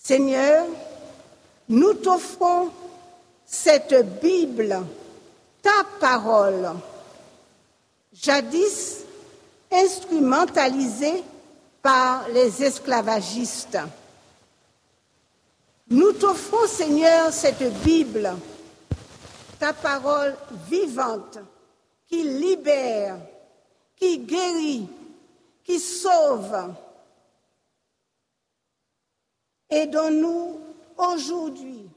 Seigneur, nous t'offrons cette Bible, ta parole, jadis instrumentalisée par les esclavagistes. Nous t'offrons, Seigneur, cette Bible, ta parole vivante, qui libère, qui guérit, qui sauve. Aidons-nous aujourd'hui